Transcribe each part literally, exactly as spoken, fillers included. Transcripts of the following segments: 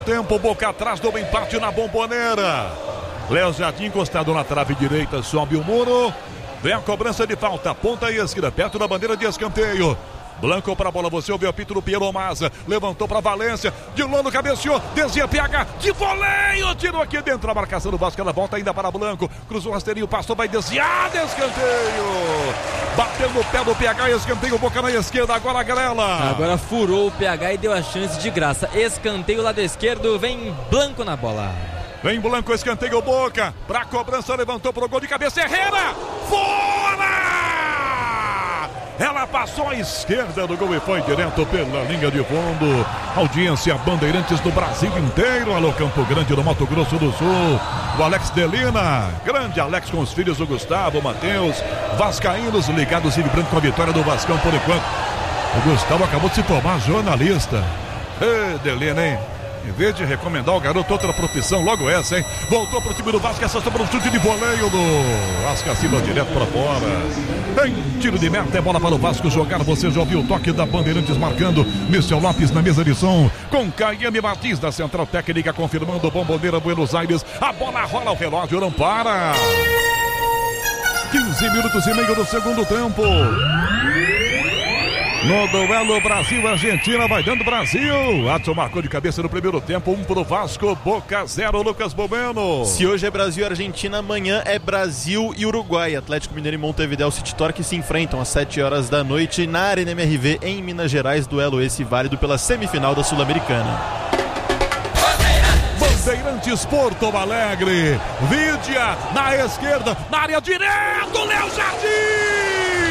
Tempo, Boca atrás do empate na Bombonera. Léo Jardim encostado na trave direita, sobe o muro. Vem a cobrança de falta, ponta esquerda, perto da bandeira de escanteio. Blanco para a bola, você ouviu o apito do Piero Maza. Levantou para Valência, de Lolo cabeceou, desvia P H, de voleio, tirou aqui dentro a marcação do Vasco, ela volta ainda para Blanco, cruzou o rasteirinho, passou, vai desviar, de escanteio. Bateu no pé do P H, escanteio, Boca na esquerda, agora a Grela. Agora furou o P H e deu a chance de graça. Escanteio lado esquerdo, vem Blanco na bola. Vem Blanco, escanteio, Boca, para a cobrança, levantou para o gol de cabeça, Herrera, fora! Ela passou à esquerda do gol e foi direto pela linha de fundo. Audiência Bandeirantes do Brasil inteiro. Alô, Campo Grande do Mato Grosso do Sul. O Alex Delina. Grande Alex com os filhos, o Gustavo, o Matheus. Vascaínos ligados e vibrando com a vitória do Vascão por enquanto. O Gustavo acabou de se tornar jornalista. Ê, Delina, hein? Em vez de recomendar o garoto outra profissão, logo essa, hein? Voltou pro time do Vasco, essa sobra um chute de voleio do Vasco acima, direto para fora. Tem tiro de meta, é bola para o Vasco jogar. Você já ouviu o toque da Bandeirantes marcando. Michel Lopes na mesa de som. Com Caiane Martins da Central Técnica confirmando Bomboneira Buenos Aires. A bola rola, o relógio não para. quinze minutos e meio do segundo tempo. No duelo Brasil-Argentina, vai dando Brasil. Adson marcou de cabeça no primeiro tempo, um pro Vasco, Boca zero, Lucas Bomeno. Se hoje é Brasil e Argentina, amanhã é Brasil e Uruguai. Atlético Mineiro e Montevideo City Torque se enfrentam às sete horas da noite na Arena M R V em Minas Gerais. Duelo esse válido pela semifinal da Sul-Americana. Bandeirantes Porto Alegre, Vídia na esquerda, na área direto, Léo Jardim!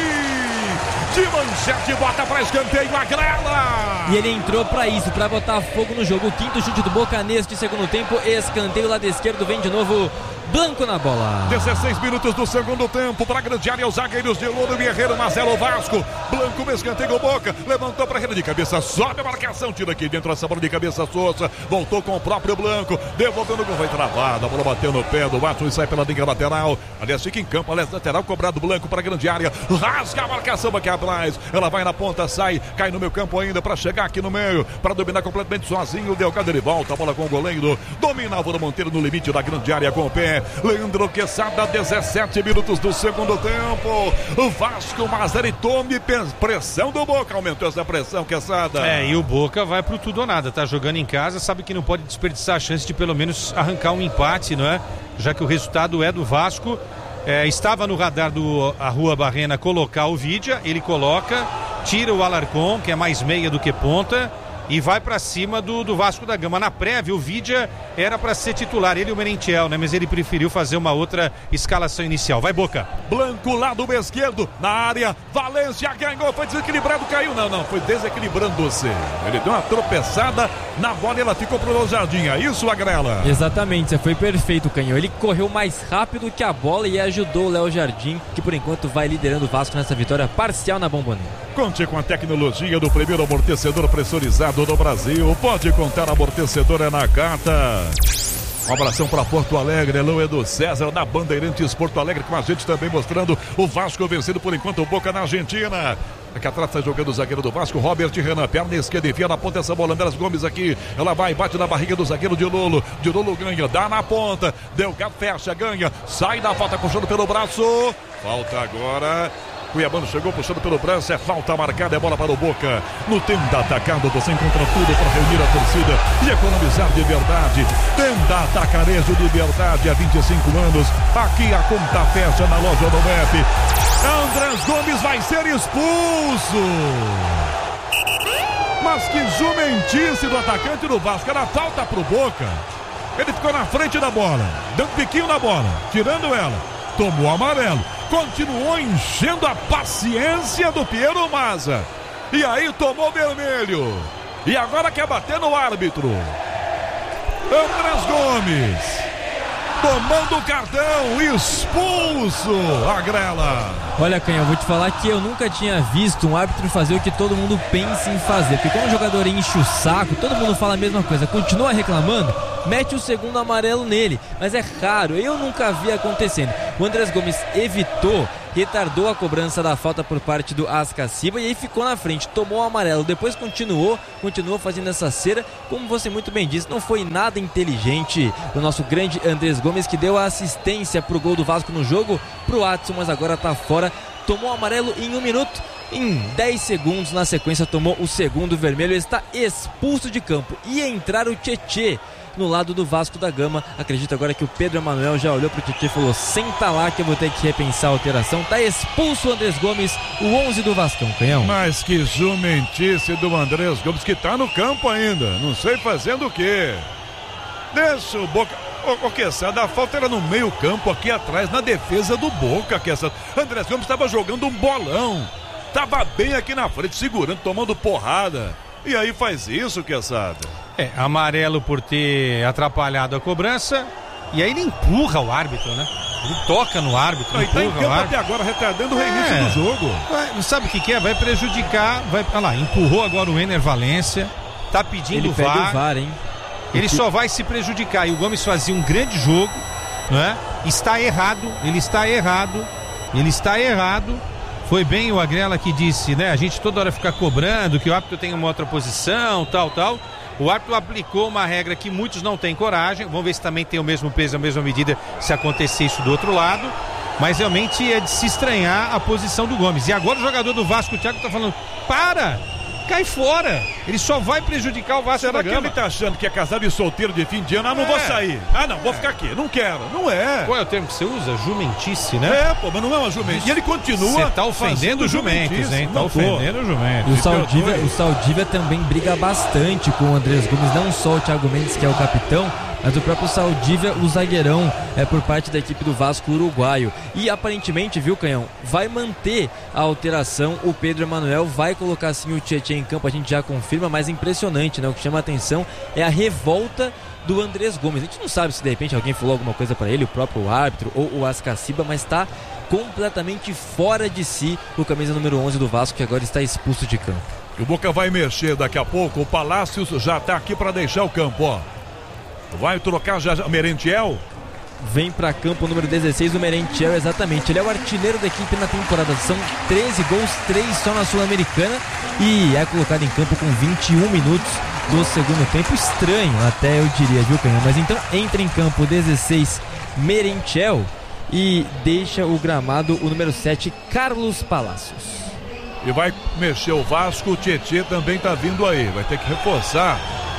De manchete, bota pra escanteio a Grela. E ele entrou pra isso, pra botar fogo no jogo. O quinto chute do Boca neste segundo tempo. Escanteio lado esquerdo, vem de novo Blanco na bola. dezesseis minutos do segundo tempo para a grande área, os zagueiros de Louro Guerreiro, Marcelo Vasco. Blanco no escanteio, Boca, levantou para a rede de cabeça, sobe a marcação, tira aqui dentro essa bola de cabeça, Souza, voltou com o próprio Blanco, devolvendo o gol, foi travado, a bola bateu no pé do Vasco e sai pela linha lateral. Aliás, fica em campo, aliás, lateral cobrado, Blanco para a grande área, rasga a marcação aqui atrás, ela vai na ponta, sai, cai no meu campo ainda para chegar aqui no meio, para dominar completamente sozinho, o Delgado ele volta, a bola com o goleiro, domina o Monteiro no limite da grande área com o pé. Leandro Quesada, dezessete minutos do segundo tempo. O Vasco, mas ele tome pressão do Boca. Aumentou essa pressão, Quesada. É, e o Boca vai pro tudo ou nada. Tá jogando em casa, sabe que não pode desperdiçar a chance de pelo menos arrancar um empate, não é? Já que o resultado é do Vasco. É, estava no radar do Arrua Barrena colocar o Vídia. Ele coloca, tira o Alarcon, que é mais meia do que ponta. E vai pra cima do, do Vasco da Gama. Na prévia, o Vídia era pra ser titular, ele e o Merentiel, né? Mas ele preferiu fazer uma outra escalação inicial. Vai, Boca. Blanco, lado esquerdo, na área. Valência ganhou, foi desequilibrado, caiu. Não, não, foi desequilibrando-se. Ele deu uma tropeçada na bola e ela ficou pro Jardim. É isso, Agrela? Exatamente, você foi perfeito, Canhão. Ele correu mais rápido que a bola e ajudou o Léo Jardim, que por enquanto vai liderando o Vasco nessa vitória parcial na Bombonera. Conte com a tecnologia do primeiro amortecedor pressurizado do Brasil. Pode contar, amortecedor é na carta. Um abração para Porto Alegre, alô Edu César da Bandeirantes Porto Alegre com a gente também mostrando o Vasco vencendo por enquanto o Boca na Argentina. Aqui atrás está jogando o zagueiro do Vasco, Robert Renan, perna esquerda, enfia na ponta essa bola, Andrés Gomes aqui, ela vai, bate na barriga do zagueiro de Lolo, de Lolo ganha, dá na ponta, Delgado fecha, ganha, sai da falta, puxando pelo braço, falta agora. Cuiabano chegou puxando pelo braço, é falta marcada, é bola para o Boca. No Tenda Atacado você encontra tudo para reunir a torcida e economizar de verdade. Tenda Atacarejo de verdade há vinte e cinco anos. Aqui a conta fecha na loja do M F. Andrés Gomes vai ser expulso. Mas que jumentice do atacante do Vasco, era falta para o Boca. Ele ficou na frente da bola, dando piquinho na bola, tirando ela. Tomou amarelo, continuou enchendo a paciência do Piero Maza. E aí tomou vermelho. E agora quer bater no árbitro. Andrés Gomes tomando o cartão, expulso, a Grela. Olha, Canhão, vou te falar que eu nunca tinha visto um árbitro fazer o que todo mundo pensa em fazer. Porque quando o jogador enche o saco, todo mundo fala a mesma coisa, continua reclamando, mete o segundo amarelo nele. Mas é raro, eu nunca vi acontecendo. O Andrés Gomes evitou retardou a cobrança da falta por parte do Ascaciba e aí ficou na frente, tomou o amarelo, depois continuou, continuou fazendo essa cera, como você muito bem disse, não foi nada inteligente o nosso grande Andrés Gomes, que deu a assistência pro gol do Vasco no jogo, pro Adson, mas agora tá fora, tomou o amarelo em um minuto, em dez segundos na sequência tomou o segundo vermelho, está expulso de campo, ia entrar o Tietê no lado do Vasco da Gama. Acredito agora que o Pedro Emanuel já olhou pro Tietê e falou: senta lá que eu vou ter que repensar a alteração. Tá expulso o Andrés Gomes, o onze do Vascão, Canhão. Mas que jumentice do Andrés Gomes, que tá no campo ainda, não sei fazendo o quê. Deixa o Boca... O, o Quesada, a falta era no meio campo, aqui atrás, na defesa do Boca, Quesada. Andrés Gomes estava jogando um bolão, tava bem aqui na frente, segurando, tomando porrada. E aí faz isso, Quesada. É, amarelo por ter atrapalhado a cobrança. E aí ele empurra o árbitro, né? Ele toca no árbitro, Não, empurra tá em campo o árbitro. até agora, retardando o reinício É. do jogo. Vai, sabe o que, que é? Vai prejudicar. Vai, olha lá, empurrou agora o Ener Valência. Tá pedindo Ele o pede V A R. o V A R, hein? Ele só vai se prejudicar. E o Gomes fazia um grande jogo, né? Está errado, ele está errado, ele está errado. Foi bem o Agrela que disse, né? A gente toda hora fica cobrando que o árbitro tem uma outra posição, tal, tal. O árbitro aplicou uma regra que muitos não têm coragem. Vamos ver se também tem o mesmo peso, a mesma medida, se acontecer isso do outro lado. Mas realmente é de se estranhar a posição do Gomes. E agora o jogador do Vasco, o Thiago, tá falando: para! Cai fora! Ele só vai prejudicar o Vasco Será da que Gama. ele tá achando que é casado e solteiro de fim de ano? Ah, não É. vou sair. Ah, não, vou ficar aqui. Não quero. Não é. Qual é o termo que você usa? Jumentice, né? É, pô, mas não é uma jumenta. E ele continua. Você tá ofendendo fazendo os jumentos, jumentice. hein? Tá Não tô. ofendendo os E jumentos. o Me Saldívia, perdoe. o Saldívia também briga bastante com o Andrés Gomes, não só o Thiago Mendes, que é o capitão, mas o próprio Saldívia, o zagueirão, é por parte da equipe do Vasco uruguaio. E aparentemente, viu, Canhão, vai manter a alteração, o Pedro Emanuel vai colocar sim o Tietê em campo, a gente já confirma, mas impressionante, né? O que chama a atenção é a revolta do Andrés Gomes. A gente não sabe se de repente alguém falou alguma coisa para ele, o próprio árbitro ou o Ascaciba, mas tá completamente fora de si o camisa número onze do Vasco, que agora está expulso de campo. O Boca vai mexer daqui a pouco. O Palácios já tá aqui para deixar o campo, ó. Vai trocar já, já Merentiel. Vem para campo o número dezesseis, o Merentiel, exatamente. Ele é o artilheiro da equipe na temporada. São treze gols, três só na Sul-Americana. E é colocado em campo com vinte e um minutos do segundo tempo. Estranho, até eu diria, viu, Canhão? Mas então entra em campo o dezesseis, Merentiel. E deixa o gramado o número sete, Carlos Palácios. E vai mexer o Vasco. O Tietê também tá vindo aí. Vai ter que reforçar.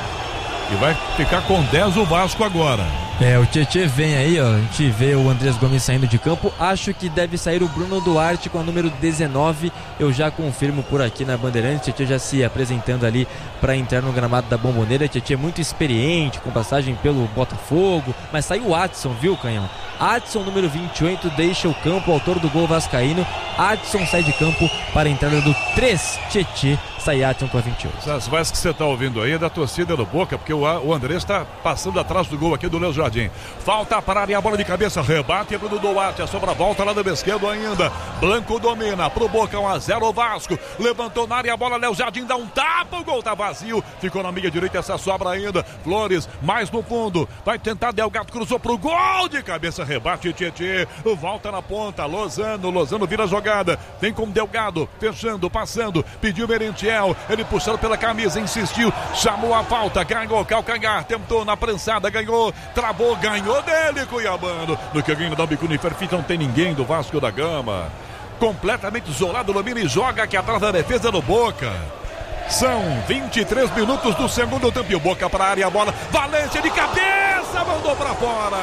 E vai ficar com dez o Vasco agora. É, o Tietê vem aí, ó. A gente vê o Andrés Gomes saindo de campo. Acho que deve sair o Bruno Duarte com a número dezenove. Eu já confirmo por aqui na Bandeirantes. Tietê já se apresentando ali para entrar no gramado da Bomboneira. Tietê muito experiente, com passagem pelo Botafogo. Mas saiu o Adson, viu, Canhão? Adson, número vinte e oito, deixa o campo, autor do gol vascaíno. Adson sai de campo para a entrada do três, Tietê. Sai Adson com a vinte e oito. Essas vozes que você está ouvindo aí é da torcida do Boca, porque o, o Andrés está passando atrás do gol aqui do Léo Jardim. Falta para a área, a bola de cabeça, rebate para o Duarte, a sobra volta lá do esquerdo ainda. Blanco domina, pro Boca um a zero o Vasco. Levantou na área, a bola, Léo Jardim dá um tapa, o gol tá vazio. Ficou na meia direita essa sobra ainda. Flores, mais no fundo, vai tentar, Delgado cruzou pro gol de cabeça, rebate Tietê. Volta na ponta, Lozano, Lozano vira a jogada. Vem com Delgado, fechando, passando, pediu Merentiel. Ele puxando pela camisa, insistiu, chamou a falta, ganhou calcanhar, tentou na prensada, ganhou, travou, ganhou dele, Cuiabano. No que ganha da bicuda perfeita, não tem ninguém do Vasco da Gama. Completamente isolado, Lomini e joga aqui atrás da defesa do Boca. São vinte e três minutos do segundo tempo. E o Boca para a área, a bola, Valência de cabeça, mandou para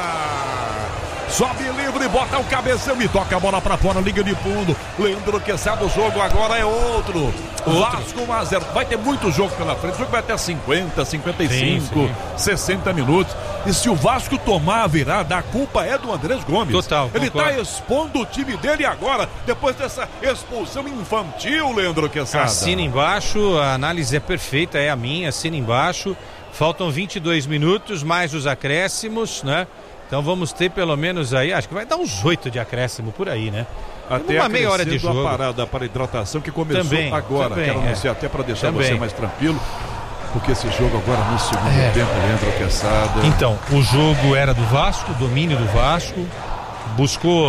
fora. Sobe livre, bota o cabeção e toca a bola pra fora, liga de fundo. Leandro Quesada, o jogo agora é outro. Vasco um a zero. Vai ter muito jogo pela frente. O jogo vai até cinquenta, cinquenta e cinco, sim, sim. sessenta minutos. E se o Vasco tomar a virada, a culpa é do Andrés Gomes. Total. Ele concordo. tá expondo o time dele agora, depois dessa expulsão infantil, Leandro Quesada. Assina embaixo, a análise é perfeita, é a minha, assina embaixo. Faltam vinte e dois minutos, mais os acréscimos, né? Então vamos ter pelo menos aí, acho que vai dar uns oito de acréscimo por aí, né? Até uma meia hora de jogo. A parada para hidratação que começou também, agora. também, Quero anunciar é. até para deixar também. você mais tranquilo, porque esse jogo agora no segundo é. tempo, Leandro Quesada. Então, o jogo era do Vasco, domínio do Vasco, buscou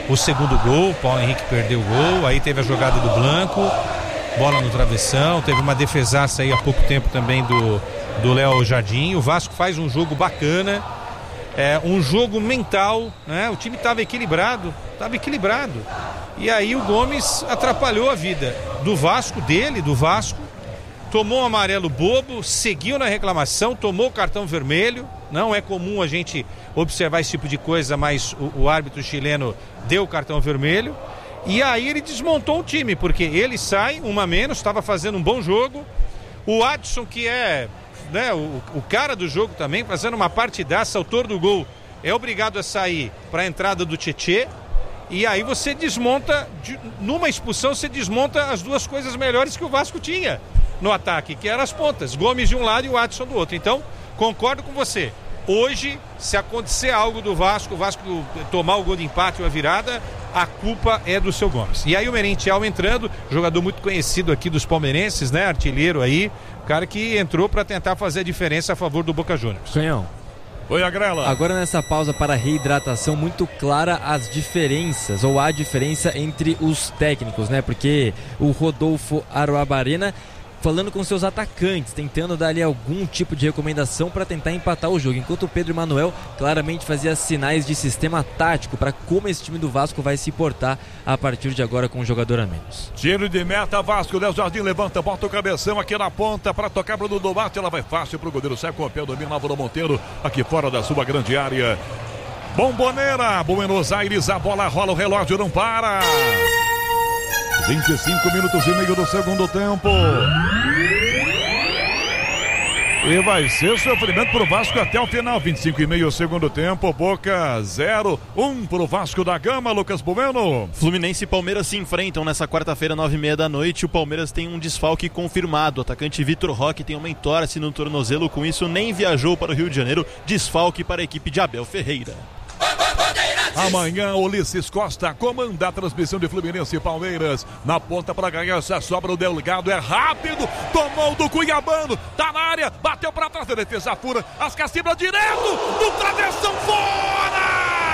o segundo gol, o Paulo Henrique perdeu o gol, aí teve a jogada do Blanco, bola no travessão, teve uma defesaça aí há pouco tempo também do, do Léo Jardim. O Vasco faz um jogo bacana, é, um jogo mental, né? O time estava equilibrado, estava equilibrado. E aí o Gomes atrapalhou a vida do Vasco, dele, do Vasco, tomou um amarelo bobo, seguiu na reclamação, tomou o cartão vermelho. Não é comum a gente observar esse tipo de coisa, mas o, o árbitro chileno deu o cartão vermelho. E aí ele desmontou o time, porque ele sai, uma menos, estava fazendo um bom jogo. O Adson, que é, né, o, o cara do jogo também, fazendo uma partidaça, autor do gol, é obrigado a sair para a entrada do Tietê. E aí você desmonta, de, numa expulsão, você desmonta as duas coisas melhores que o Vasco tinha no ataque, que eram as pontas, Gomes de um lado e o Adson do outro. Então, concordo com você. Hoje, se acontecer algo do Vasco, o Vasco tomar o gol de empate ou a virada, a culpa é do seu Gomes. E aí o Merentiel entrando, jogador muito conhecido aqui dos palmeirenses, né? Artilheiro aí, cara que entrou para tentar fazer a diferença a favor do Boca Juniors. Canhão. Oi, Agrela. Agora nessa pausa para reidratação, muito clara as diferenças, ou a diferença entre os técnicos, né? Porque o Rodolfo Aroabarena falando com seus atacantes, tentando dar ali algum tipo de recomendação para tentar empatar o jogo, enquanto o Pedro Emanuel claramente fazia sinais de sistema tático para como esse time do Vasco vai se portar a partir de agora com um jogador a menos. Tiro de meta, Vasco, Léo Jardim levanta, bota o cabeção aqui na ponta para tocar Bruno Duarte, ela vai fácil pro goleiro, sai com o pé, domina Álvaro Monteiro aqui fora da sua grande área. Bomboneira, Buenos Aires, a bola rola, o relógio não para. vinte e cinco minutos e meio do segundo tempo. E vai ser sofrimento pro Vasco até o final. vinte e cinco e meio segundo tempo. Boca zero, um pro Vasco da Gama, Lucas Bueno. Fluminense e Palmeiras se enfrentam nessa quarta-feira, nove e meia da noite. O Palmeiras tem um desfalque confirmado. O atacante Vitor Roque tem uma entorse no tornozelo. Com isso, nem viajou para o Rio de Janeiro. Desfalque para a equipe de Abel Ferreira. Amanhã, Ulisses Costa comanda a transmissão de Fluminense e Palmeiras. Na ponta para ganhar essa sobra, o Delgado é rápido, tomou do Cuiabano, tá na área, bateu para trás, a defesa fura, as Cacibras direto, no travessão, fora!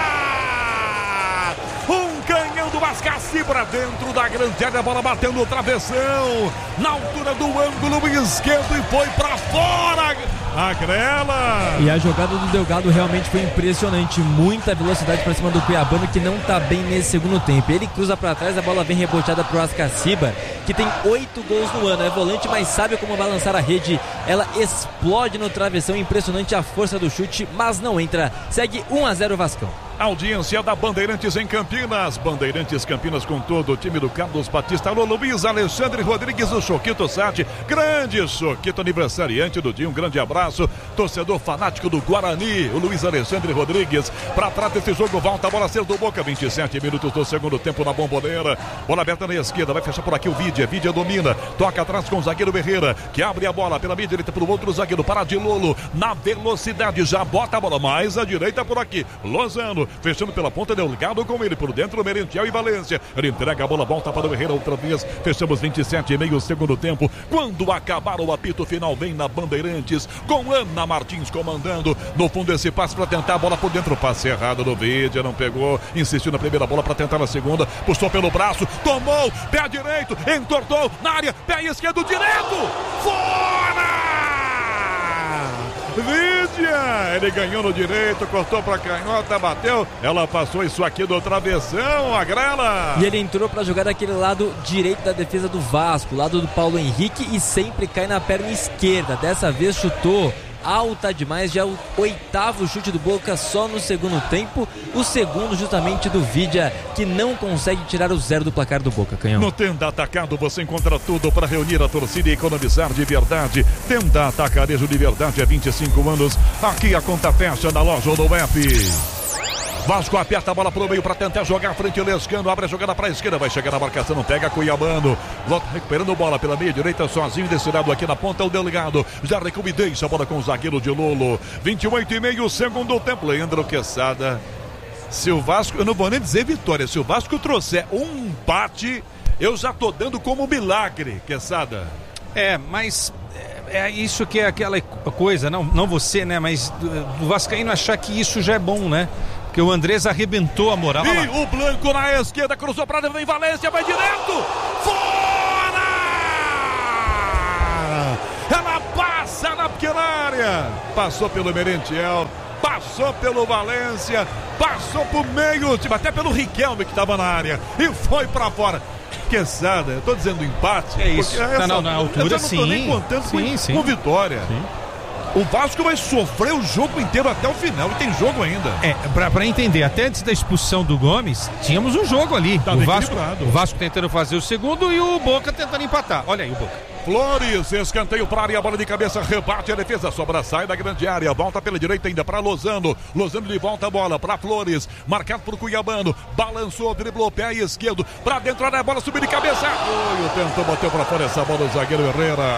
Um canhão do Ascacibra dentro da grande área, a bola bateu no travessão, na altura do ângulo esquerdo e foi para fora! Agrela! E a jogada do Delgado realmente foi impressionante, muita velocidade para cima do Cuiabano, que não tá bem nesse segundo tempo. Ele cruza para trás, a bola vem reboteada pro Ascaciba, que tem oito gols no ano, é volante, mas sabe como vai lançar a rede. Ela explode no travessão, impressionante a força do chute, mas não entra. Segue um a zero Vascão. Audiência da Bandeirantes em Campinas. Bandeirantes Campinas com todo o time do Carlos Batista. Alô, Luiz Alexandre Rodrigues, o Choquito Sati. Grande Choquito, aniversariante do dia. Um grande abraço. Torcedor fanático do Guarani, o Luiz Alexandre Rodrigues. Pra trás desse jogo, volta a bola cedo do Boca. vinte e sete minutos do segundo tempo na Bomboneira. Bola aberta na esquerda, vai fechar por aqui o Vidia. Vidia domina, toca atrás com o zagueiro Berreira, que abre a bola pela meia direita pro outro zagueiro, para de Lolo. Na velocidade, já bota a bola mais à direita por aqui. Lozano. Fechando pela ponta, Delgado com ele por dentro, Merentiel e Valência. Ele entrega a bola, volta para o Herrera outra vez. Fechamos vinte e sete e meio segundo tempo. Quando acabar o apito final, vem na Bandeirantes com Ana Martins comandando. No fundo, esse passe para tentar a bola por dentro. Passe errado do Vidia, não pegou. Insistiu na primeira bola para tentar a segunda. Puxou pelo braço, tomou, pé direito, entortou na área, pé esquerdo direto. Fora! Vidia, ele ganhou no direito, cortou pra canhota, bateu, ela passou isso aqui do travessão, Agrela. E ele entrou pra jogar daquele lado direito da defesa do Vasco, lado do Paulo Henrique, e sempre cai na perna esquerda. Dessa vez chutou alta demais, já é o oitavo chute do Boca só no segundo tempo, o segundo justamente do Vidia, que não consegue tirar o zero do placar do Boca, Canhão. No Tenda Atacado você encontra tudo para reunir a torcida e economizar de verdade. Tenda Atacarejo de verdade há vinte e cinco anos, aqui a conta fecha na loja ou no app. Vasco aperta a bola pro meio para tentar jogar à frente, Lescano abre a jogada para a esquerda, vai chegar na marcação, não pega Cuiabano, volta recuperando bola pela meia direita, sozinho desse lado aqui na ponta, o Delgado, já recua e deixa a bola com o zagueiro de Lolo. vinte e oito e meio, segundo tempo, Leandro Quesada. Se o Vasco, eu não vou nem dizer vitória, se o Vasco trouxer um empate, eu já tô dando como milagre, Quesada. É, mas é, é isso que é aquela coisa, não, não você, né, mas do, do vascaíno achar que isso já é bom, né? Porque o Andrés arrebentou a moral. E o Blanco na esquerda, cruzou pra dentro, vem Valência, vai direto! Fora! Ela passa na pequena área. Passou pelo Merentiel, passou pelo Valência, passou pro meio, até pelo Riquelme que estava na área e foi pra fora. Quesada, eu tô dizendo empate. É isso. Essa, não, não, na altura, eu não tô nem sim. contando Sim, com, sim. com vitória. Sim. O Vasco vai sofrer o jogo inteiro até o final e tem jogo ainda. É, pra, pra entender, até antes da expulsão do Gomes, tínhamos um jogo ali. Tava o, Vasco, equilibrado. o Vasco tentando fazer o segundo e o Boca tentando empatar. Olha aí o Boca. Flores, escanteio para a área, bola de cabeça, rebate a defesa, sobra, sai da grande área, volta pela direita ainda para Lozano, Lozano de volta a bola para Flores, marcado por Cuiabano, balançou, driblou, pé esquerdo, para dentro da bola, subiu de cabeça, Oi, tentou, bateu para fora essa bola, o zagueiro Herrera,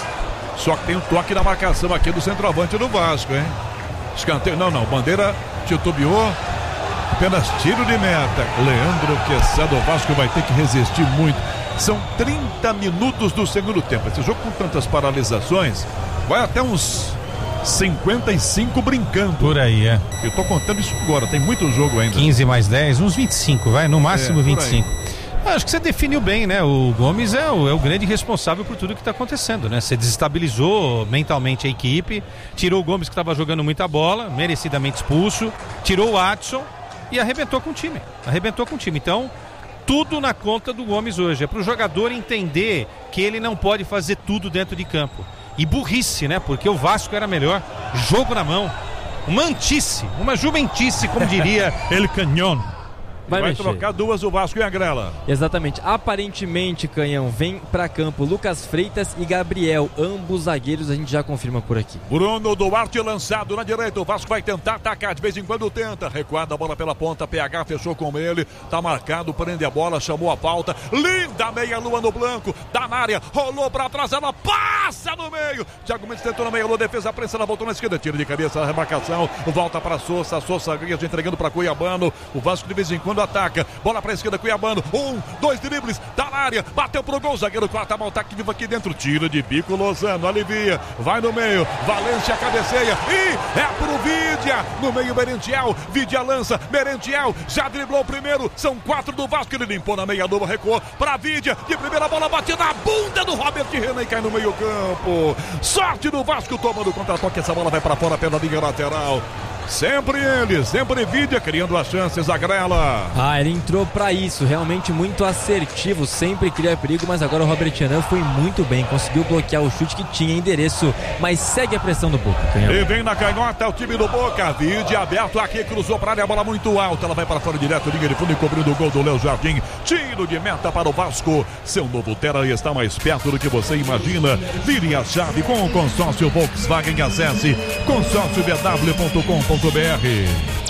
só que tem um toque na marcação aqui do centroavante do Vasco, hein, escanteio, não, não, bandeira titubeou, apenas tiro de meta, Leandro Quesada, o Vasco vai ter que resistir muito. São trinta minutos do segundo tempo. Esse jogo com tantas paralisações vai até uns cinquenta e cinco brincando. Por aí, é. Eu tô contando isso agora, tem muito jogo ainda. quinze mais dez, uns vinte e cinco, vai, no máximo é, vinte e cinco. Acho que você definiu bem, né? O Gomes é o, é o grande responsável por tudo que está acontecendo, né? Você desestabilizou mentalmente a equipe, tirou o Gomes que estava jogando muita bola, merecidamente expulso, tirou o Adson e arrebentou com o time. Arrebentou com o time. Então, tudo na conta do Gomes hoje. É para o jogador entender que ele não pode fazer tudo dentro de campo. E burrice, né? Porque o Vasco era melhor. Jogo na mão. Uma antice, uma juventice, como diria El Canhão. Vai, vai mexer. trocar duas o Vasco e a Grela. Exatamente. Aparentemente, Canhão, vem pra campo Lucas Freitas e Gabriel. Ambos zagueiros a gente já confirma por aqui. Bruno Duarte lançado na direita. O Vasco vai tentar atacar. De vez em quando tenta. Recuada a bola pela ponta. P H fechou com ele. Tá marcado. Prende a bola. Chamou a falta. Linda meia-lua no Blanco. Tá na área. Rolou pra trás. Ela passa no meio. Thiago Mendes tentou na meia-lua. Defesa. A prensa. Ela voltou na esquerda. Tira de cabeça a remarcação. Volta pra Sousa. Sousa Grias entregando pra Cuiabano. O Vasco de vez em quando ataca, bola pra esquerda, Cuiabano, um, dois dribles, tá na área, bateu pro gol, zagueiro quarta mão, tá vivo aqui dentro, tira de bico, Lozano, alivia, vai no meio, Valência cabeceia, e é pro Vidia, no meio Merentiel, Vidia lança, Merentiel, já driblou o primeiro, são quatro do Vasco, ele limpou na meia lua, recuou pra Vidia, de primeira bola, bateu na bunda do Robert Renan e cai no meio campo, sorte do Vasco, tomando contra-toque, essa bola vai pra fora pela linha lateral. Sempre ele, sempre Vidia criando as chances, a Grela. Ah, ele entrou pra isso, realmente muito assertivo, sempre cria perigo, mas agora o Robert Renan foi muito bem, conseguiu bloquear o chute que tinha endereço, mas segue a pressão do Boca. Canhão. E vem na canhota o time do Boca, Vidia aberto aqui, cruzou pra área, a bola muito alta, ela vai para fora direto, linha de fundo e cobrindo o gol do Léo Jardim, tiro de meta para o Vasco, seu novo Terra está mais perto do que você imagina, vire a chave com o consórcio Volkswagen, acesse consórcio b w ponto com ponto b r.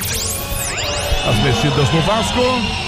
As mexidas no Vasco.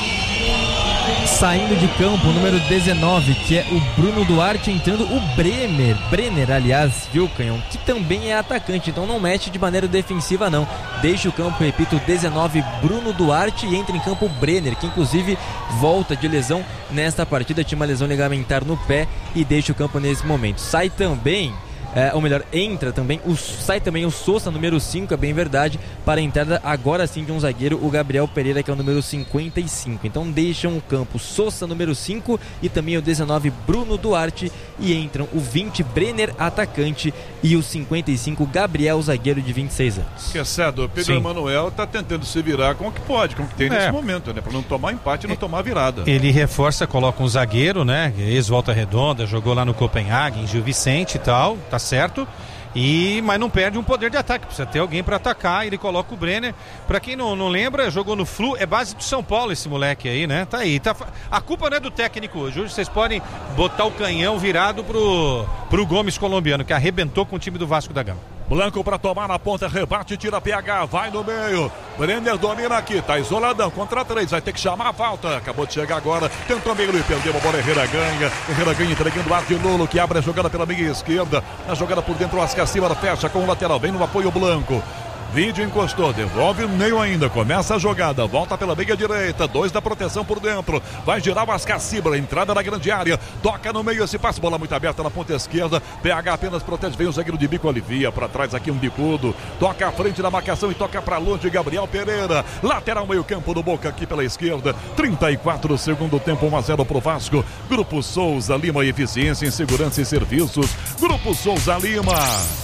Saindo de campo, o número dezenove, que é o Bruno Duarte, entrando o Bremer, Brenner, aliás, viu, Canhão, que também é atacante, então não mexe de maneira defensiva não, deixa o campo, repito, dezenove, Bruno Duarte, e entra em campo o Brenner, que inclusive volta de lesão nesta partida, tinha uma lesão ligamentar no pé e deixa o campo nesse momento. Sai também... É, ou melhor, entra também, o, sai também o Sousa, número cinco, é bem verdade, para a entrada agora sim de um zagueiro, o Gabriel Pereira, que é o número cinquenta e cinco. Então deixam o campo Sousa, número cinco, e também o dezenove, Bruno Duarte, e entram o vinte, Brenner, atacante, e o cinquenta e cinco, Gabriel, zagueiro de vinte e seis anos. Que é cedo, o Pedro Emanuel tá tentando se virar com o que pode, com o que tem é. nesse momento, né? Para não tomar empate e não é. tomar virada. Ele reforça, coloca um zagueiro, né? Ex-Volta Redonda, jogou lá no Copenhague, em Gil Vicente e tal, tá certo, e, mas não perde um poder de ataque, precisa ter alguém para atacar, ele coloca o Brenner, para quem não, não lembra, jogou no Flu, é base do São Paulo esse moleque aí, né, tá aí, tá, a culpa não é do técnico hoje, hoje vocês podem botar o canhão virado pro, pro Gomes colombiano, que arrebentou com o time do Vasco da Gama. Blanco para tomar na ponta, rebate, tira P H, vai no meio. Brenner domina aqui, tá isoladão, contra três, vai ter que chamar a falta. Acabou de chegar agora, tentou meio e perdeu a bola, Herrera ganha. Herrera ganha, entregando o ar de Lolo, que abre a jogada pela meia esquerda. A jogada por dentro, Asca Silva fecha com o lateral, vem no apoio Blanco. Vídeo encostou, devolve o meio ainda, começa a jogada, volta pela meia direita, dois da proteção por dentro, vai girar o Ascacibra, entrada na grande área, toca no meio esse passe, bola muito aberta na ponta esquerda, P H apenas protege, vem o zagueiro de bico, alivia para trás aqui um bicudo, toca à frente da marcação e toca para longe Gabriel Pereira, lateral meio campo do Boca aqui pela esquerda, trinta e quatro segundo tempo, um a zero pro Vasco, Grupo Souza Lima, eficiência em segurança e serviços, Grupo Souza Lima.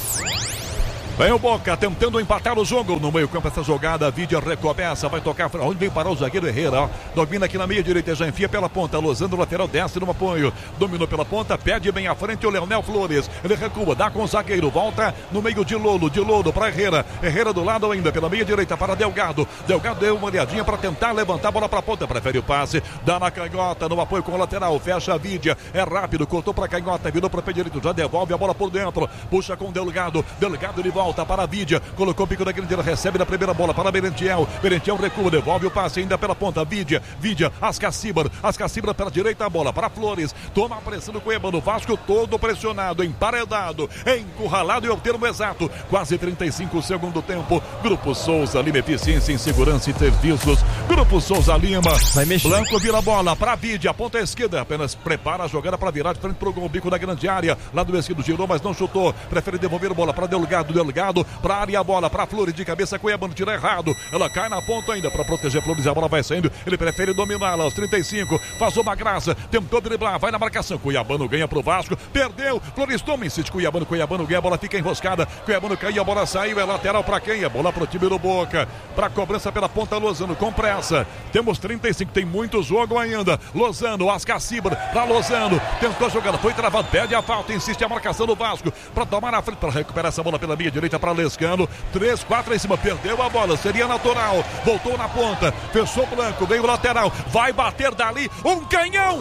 Vem o Boca tentando empatar o jogo no meio campo, essa jogada, Vidia recomeça, vai tocar, onde vem parar o zagueiro Herrera, ó, domina aqui na meia direita, já enfia pela ponta, Lozano, lateral, desce no apoio, dominou pela ponta, pede bem à frente o Leonel Flores, ele recua, dá com o zagueiro, volta no meio de Lolo, de Lolo para Herrera, Herrera do lado ainda, pela meia direita para Delgado, Delgado deu uma olhadinha para tentar levantar a bola para a ponta, prefere o passe, dá na canhota, no apoio com o lateral, fecha a Vidia, é rápido, cortou para a canhota, virou para o pé direito, já devolve a bola por dentro, puxa com o Delgado, Delgado ele volta para a Vidia, colocou o pico da grande, recebe na primeira bola para Merentiel, Merentiel recua, devolve o passe ainda pela ponta, Vidia, Vidia, Ascacibra, Ascacibra pela direita a bola para Flores, toma a pressão do Cuiabano, Vasco todo pressionado, emparedado, encurralado e é o termo exato, quase trinta e cinco segundo tempo, Grupo Souza Lima, eficiência em segurança e serviços, Grupo Souza Lima, vai mexer. Blanco vira a bola para Vidia, ponta esquerda, apenas prepara a jogada para virar de frente pro gol, bico da grande área, lá do esquerdo girou, mas não chutou, prefere devolver a bola para Delgado, Delgado para área, a bola para Flores de cabeça, Cuiabano tira errado, ela cai na ponta ainda para proteger Flores, a bola vai saindo, ele prefere dominá-la aos trinta e cinco, faz uma graça, tentou driblar, vai na marcação, Cuiabano ganha pro Vasco, perdeu, Flores toma, insiste Cuiabano, Cuiabano ganha, a bola fica enroscada, Cuiabano caiu, a bola saiu, é lateral para quem? A bola pro time do Boca, para cobrança pela ponta Lozano, com pressa, temos trinta e cinco, tem muito jogo ainda, Lozano, Ascacibra para Lozano, tentou a jogada, foi travado, pede a falta, insiste a marcação do Vasco, para tomar na frente, para recuperar essa bola pela minha direita para Lescano, três, quatro em cima, perdeu a bola, seria natural, voltou na ponta, fechou o Blanco, veio o lateral, vai bater dali, um canhão,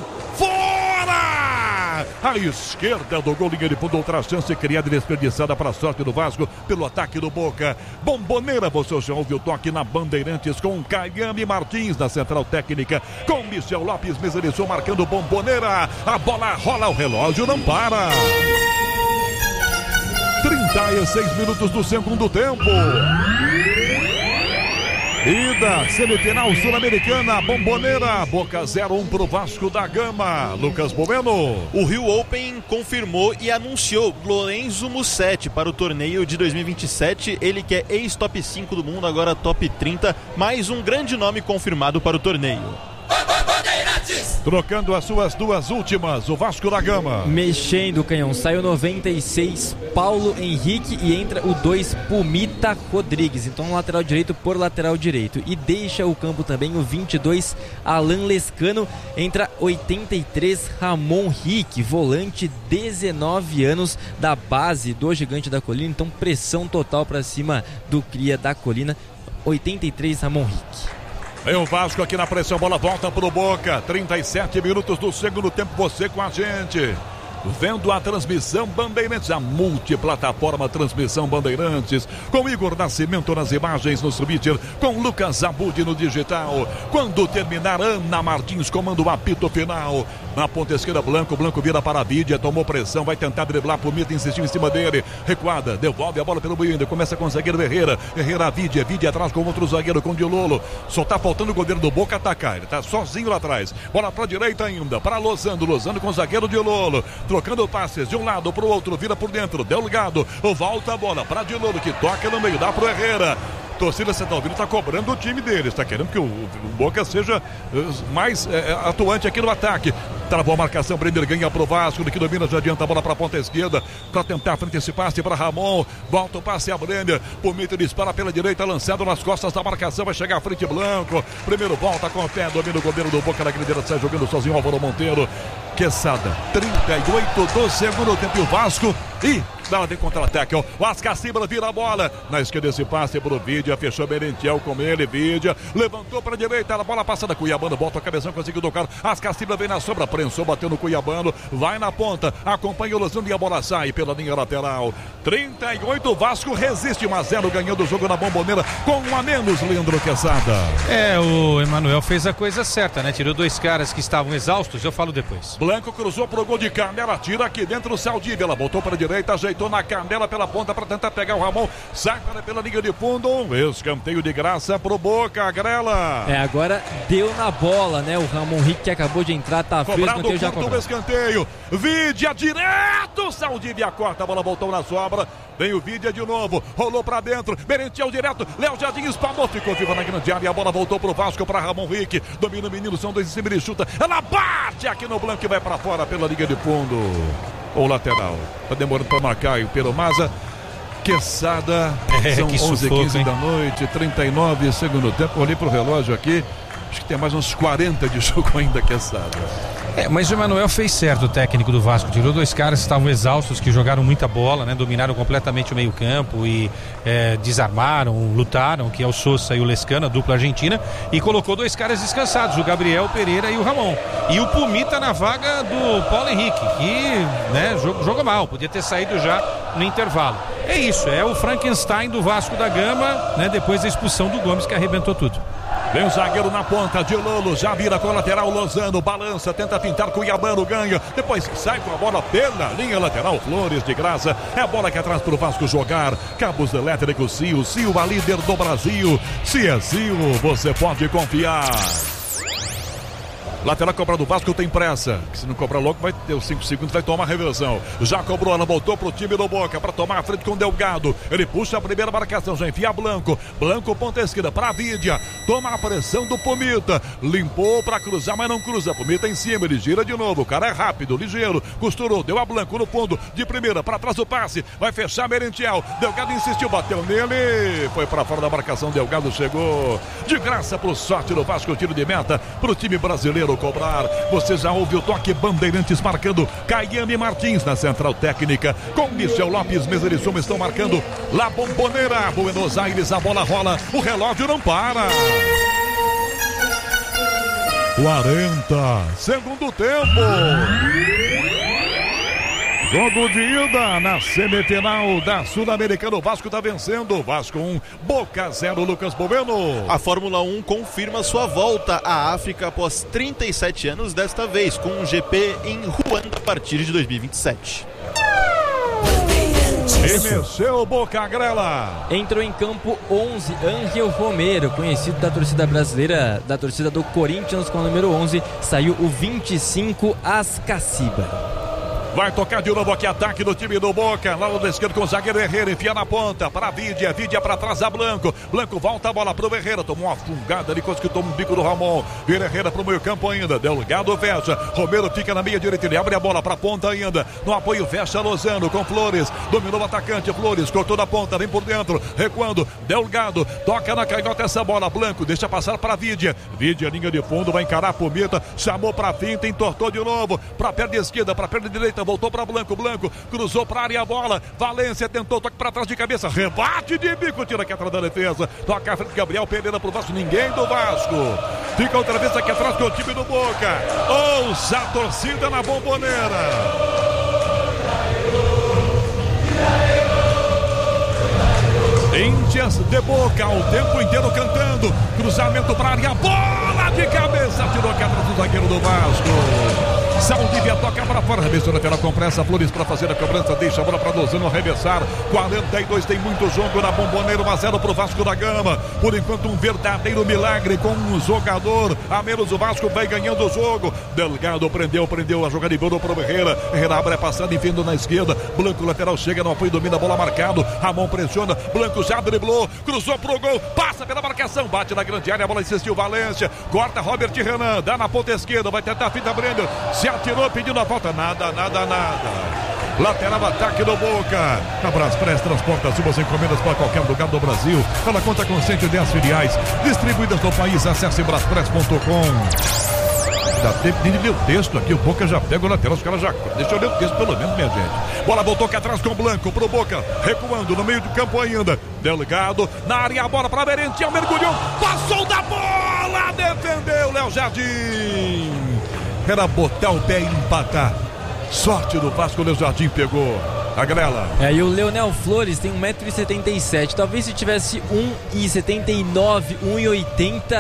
fora! A esquerda do gol, linha de fundo, outra chance criada e desperdiçada para a sorte do Vasco, pelo ataque do Boca, Bomboneira, você já ouviu o toque na Bandeirantes com Caiame Martins na central técnica, com Michel Lopes, Mesereçou marcando Bomboneira, a bola rola, o relógio não para. trinta e seis minutos do segundo tempo. Ida, semifinal sul-americana, Bomboneira, Boca zero um pro Vasco da Gama. Lucas Bueno. O Rio Open confirmou e anunciou Lorenzo Musetti para o torneio de dois mil e vinte e sete. Ele que é ex-top cinco do mundo, agora top trinta. Mais um grande nome confirmado para o torneio. Trocando as suas duas últimas, o Vasco da Gama. Mexendo o canhão, saiu noventa e seis, Paulo Henrique e entra o dois, Pumita Rodrigues. Então lateral direito por lateral direito. E deixa o campo também o vinte e dois, Alan Lescano. Entra oitenta e três, Ramon Rick, volante, dezenove anos, da base do Gigante da Colina. Então pressão total para cima do Cria da Colina. oitenta e três, Ramon Rick. Vem o Vasco aqui na pressão, bola volta pro Boca, trinta e sete minutos do segundo tempo, você com a gente. Vendo a transmissão Bandeirantes, a multiplataforma transmissão Bandeirantes, com Igor Nascimento nas imagens no Subiter, com Lucas Abud no digital. Quando terminar, Ana Martins comanda o apito final. Na ponta esquerda, Blanco, Blanco vira para a Vidia, tomou pressão, vai tentar driblar, Pumita insistiu em cima dele, recuada, devolve a bola pelo meio ainda, começa com o zagueiro Herrera, Herrera, Vidia, Vidia atrás com outro zagueiro, com o Dilolo, só tá faltando o goleiro do Boca atacar, ele tá sozinho lá atrás, bola pra direita ainda, para Lozano, Lozano com o zagueiro Dilolo, trocando passes de um lado pro outro, vira por dentro, Delgado, volta a bola para Dilolo, que toca no meio, dá pro Herrera. Torcida Central está cobrando o time deles, está querendo que o, o Boca seja uh, mais uh, atuante aqui no ataque. Travou a marcação, Brenner ganha pro Vasco, que domina, já adianta a bola para a ponta esquerda, para tentar a frente esse passe para Ramon, volta o passe a Brenner, Pumita dispara pela direita, lançado nas costas da marcação, vai chegar à frente Blanco, primeiro volta com o pé, domina o goleiro do Boca na grindeira, sai jogando sozinho, Álvaro Monteiro, Quesada, trinta e oito do segundo tempo, e o Vasco, e dá de contra-ataque, ó. O Ascacibra vira a bola, na esquerda esse passe pro Vidia, fechou Merentiel com ele, Vidia, levantou pra direita, a bola passada, Cuiabano, volta a cabeção, conseguiu tocar, Ascacibra vem na sombra, prensou, bateu no Cuiabano, vai na ponta, acompanha o Lozano e a bola sai pela linha lateral, trinta e oito, Vasco resiste, um a zero, ganhando o jogo na Bomboneira, com um a menos, Leandro Quesada. É, o Emanuel fez a coisa certa, né, tirou dois caras que estavam exaustos, eu falo depois. Blanco cruzou pro gol de Canela, tira aqui dentro o Saldívia, ela botou para a direita, ajeitou na Canela pela ponta para tentar pegar o Ramon, sai para pela linha de fundo, escanteio de graça pro Boca, Grela. É, agora deu na bola, né? O Ramon Rick que acabou de entrar, tá frio, escanteio já cobrou. Escanteio, Vidia direto, Saldívia corta, a bola voltou na sobra, vem o Vidia de novo, rolou pra dentro, Merentiel direto, Léo Jardim espalmou, ficou viva na grande área, a bola voltou pro Vasco, pra Ramon Rick, domina o menino, são dois em cima, ele chuta, ela bate aqui no Blanco e vai pra fora pela linha de fundo, ou lateral, tá demorando pra marcar, e o Pedro Maza, Quesada, é, são onze e quinze hein? da noite, trinta e nove segundo tempo, olhei pro relógio aqui, acho que tem mais uns quarenta de jogo ainda, Quesada. É, mas o Emanuel fez certo, o técnico do Vasco. Tirou dois caras que estavam exaustos, que jogaram muita bola, né? Dominaram completamente o meio-campo e é, desarmaram, lutaram, que é o Sousa e o Lescano, a dupla argentina, e colocou dois caras descansados, o Gabriel Pereira e o Ramon. E o Pumita na vaga do Paulo Henrique, que né, jogou, jogou mal, podia ter saído já no intervalo. É isso, é o Frankenstein do Vasco da Gama, né? Depois da expulsão do Gomes, que arrebentou tudo. Vem o zagueiro na ponta, de Lolo, já vira com a lateral, Lozano, balança, tenta pintar com o Iabano, ganha, depois sai com a bola pela linha lateral, Flores de graça, é a bola que atrás pro Vasco jogar, cabos elétricos Sil, Sil, a líder do Brasil, se é Sil, você pode confiar. Lateral cobra do Vasco tem pressa. Se não cobrar logo, vai ter os cinco segundos, vai tomar a reversão. Já cobrou, ela voltou pro time do Boca para tomar a frente com o Delgado. Ele puxa a primeira marcação, já enfia Blanco. Blanco, ponta esquerda para Vidia. Toma a pressão do Pumita. Limpou para cruzar, mas não cruza. Pumita em cima, ele gira de novo. O cara é rápido, ligeiro. Costurou, deu a Blanco no fundo. De primeira, para trás o passe. Vai fechar Merentiel. Delgado insistiu, bateu nele. Foi para fora da marcação, Delgado chegou. De graça pro sorte do Vasco, tiro de meta pro time brasileiro cobrar. Você já ouviu o toque, Bandeirantes marcando, Caiane Martins na central técnica, com Michel Lopes, mesa de som, estão marcando La Bombonera, Buenos Aires, a bola rola, o relógio não para. quarenta, segundo tempo. Jogo de ida na semifinal da Sul-Americana. O Vasco está vencendo. Vasco um, Boca zero, Lucas Boveno. A Fórmula um confirma sua volta à África após trinta e sete anos, desta vez com um G P em Ruanda a partir de dois mil e vinte e sete. E mexeu o Boca, Grela. Entrou em campo onze, Ángel Romero, conhecido da torcida brasileira, da torcida do Corinthians, com o número onze. Saiu o vinte e cinco, Ascaciba. Vai tocar de novo aqui, ataque do time do Boca. Lá no esquerdo com o zagueiro Herrera, enfia na ponta para Vidia, Vidia para trás a Blanco. Blanco volta a bola pro Herrera, tomou uma fungada ali, quase que tomou um bico do Ramon. Vira Herrera pro meio campo ainda, Delgado fecha. Romero fica na meia direita, ele abre a bola pra ponta ainda. No apoio fecha Lozano com Flores, dominou o atacante, Flores cortou da ponta, vem por dentro, recuando, Delgado, toca na canhota essa bola, Blanco deixa passar para Vidia. Vidia, linha de fundo, vai encarar a Pumita, chamou pra finta, entortou de novo, pra perna esquerda, pra perna direita, voltou para Blanco, Blanco cruzou para área a bola, Valência tentou, toque para trás de cabeça, rebate de bico, tira aqui atrás da defesa, toca a frente, Gabriel Pereira pro Vasco, ninguém do Vasco, fica outra vez aqui atrás com o time do Boca, ouça a torcida na Bombonera. Índias de Boca, o tempo inteiro cantando, cruzamento para área, bola de cabeça, tirou aqui atrás do zagueiro do Vasco. Saldívia toca para fora, arremessou lateral com pressa, Flores para fazer a cobrança, deixa a bola para Lozano arremessar, quarenta e dois, tem muito jogo na Bombonera, um a zero pro Vasco da Gama, por enquanto um verdadeiro milagre com um jogador, a menos o Vasco vai ganhando o jogo, Delgado prendeu, prendeu a jogada e voltou pro Herrera, Herrera abre a passada, enfiando na esquerda, Blanco lateral chega no apoio, domina a bola marcado, Ramon pressiona, Blanco já driblou, cruzou pro gol, passa pela marcação, bate na grande área, a bola insistiu, Valência, corta Robert Renan, dá na ponta esquerda, vai tentar a fita Brenner, se atirou pedindo a volta, nada, nada, nada. Lateral ataque do Boca. A Braspress transporta suas encomendas para qualquer lugar do Brasil. Ela conta com cento e dez filiais distribuídas no país. Acesse braspress ponto com. Dá tempo de ler o texto aqui, o Boca já pega o lateral, os caras já... Deixa eu ler o texto pelo menos, minha gente. Bola voltou aqui atrás com o Blanco pro Boca, recuando no meio do campo ainda. Delgado, na área, a bola para Merentiel, mergulhou, passou da bola, defendeu Léo Jardim. Era botar o pé e empatar. Sorte do Vasco, o Léo Jardim pegou a Grela. É, e o Leonel Flores tem um metro e setenta e sete. Talvez se tivesse um metro e setenta e nove, um metro e oitenta,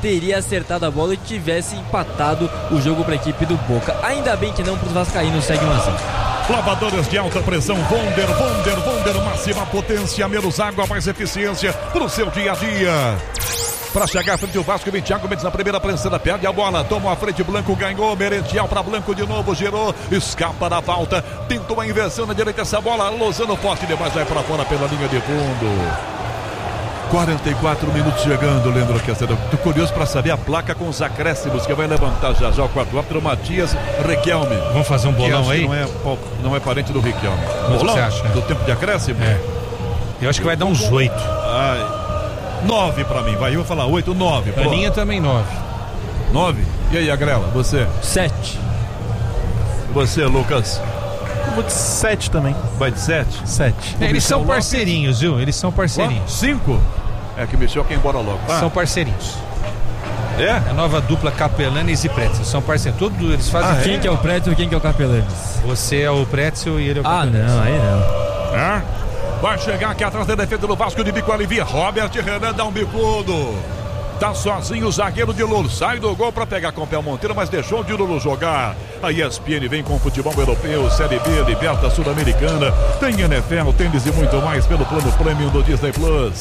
teria acertado a bola e tivesse empatado o jogo para a equipe do Boca. Ainda bem que não, para os vascaínos, segue um a zero. Lavadores de alta pressão Wonder, Wonder, Wonder, máxima potência, menos água, mais eficiência para o seu dia a dia. Para chegar à frente o Vasco, vem Thiago Mendes na primeira prensada, perde a bola, toma a frente, Blanco ganhou, Merentiel para Blanco de novo, girou, escapa da falta, tentou a inversão na direita, essa bola, Lozano forte demais, vai para fora pela linha de fundo. quarenta e quatro minutos chegando, Leandro Quezada. Tô curioso para saber a placa com os acréscimos que vai levantar já já o quarto árbitro, Matias Riquelme. Vamos fazer um bolão aí? Não é, não é parente do Riquelme. Bolão? Você acha? Do tempo de acréscimo? É. Eu acho que vai dar uns oito. Ai. Nove pra mim, vai, eu vou falar oito, nove. A linha também nove. Nove? E aí, Agrela, você? Sete. Você, Lucas? Eu vou de sete também. Vai de sete? Sete. É, eles são parceirinhos, viu? Eles são parceirinhos. Cinco? É que Michel quer ir embora logo. Ah. São parceirinhos. É? A nova dupla Capelanes e Pretzel. São parceiros. Todos eles fazem. Ah, quem é? que é o Pretzel e quem que é o Capelanes? Você é o Pretzel e ele é o Capelanes. Ah, não, aí não. É? Vai chegar aqui atrás da defesa do Vasco de bico alivia. Robert Renan dá um bicudo. Tá sozinho o zagueiro de Lolo. Sai do gol para pegar com o pé Monteiro, mas deixou o de Lolo jogar. A E S P N vem com futebol europeu, Série B, Liberta Sul-Americana. Tem N F L, tênis e muito mais pelo plano premium do Disney Plus.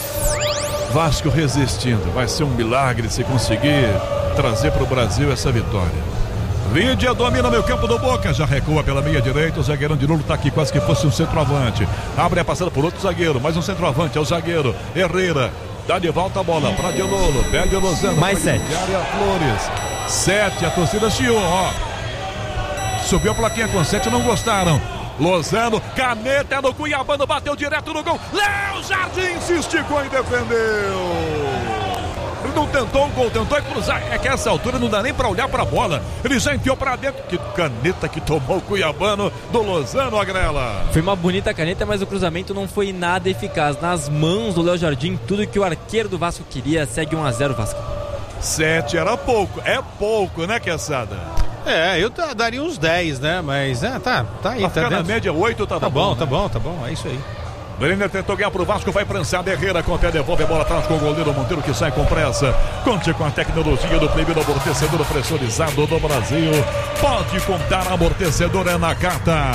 Vasco resistindo. Vai ser um milagre se conseguir trazer para o Brasil essa vitória. Vidia domina meio campo do Boca, já recua pela meia direita, o zagueirão de Lolo tá aqui quase que fosse um centroavante. Abre a passada por outro zagueiro, mais um centroavante, é o zagueiro Herrera. Dá de volta a bola pra de Lolo, pede o Lozano. Mais sete. Área Flores. Sete, a torcida chiou, ó. Subiu a plaquinha com sete, não gostaram. Lozano, caneta no Cuiabano, bateu direto no gol. Léo Jardim se esticou e defendeu. Ele não tentou o gol, tentou cruzar. É que a essa altura não dá nem pra olhar pra bola. Ele já enfiou pra dentro. Que caneta que tomou o Cuiabano do Lozano, Agrela. Foi uma bonita caneta, mas o cruzamento não foi nada eficaz. Nas mãos do Léo Jardim, tudo que o arqueiro do Vasco queria. Segue um a zero Vasco. Sete era pouco. É pouco, né, Queçada? É, eu daria uns dez, né? Mas é, tá, tá aí. Pra tá ficar dentro. na média oito, tá, tá bom, bom, né? tá bom, tá bom. É isso aí. Brenner tentou ganhar pro Vasco, vai prensar Herrera com o pé, devolve a bola atrás com o goleiro Monteiro que sai com pressa. Conte com a tecnologia do primeiro amortecedor pressurizado do Brasil. Pode contar, amortecedor é na carta.